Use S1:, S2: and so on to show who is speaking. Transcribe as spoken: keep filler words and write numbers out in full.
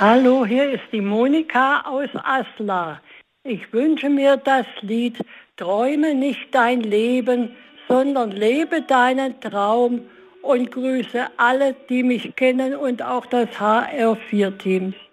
S1: Hallo, hier ist die Monika aus Asla. Ich wünsche mir das Lied Träume nicht dein Leben, sondern lebe deinen Traum und grüße alle, die mich kennen und auch das H R vier Team.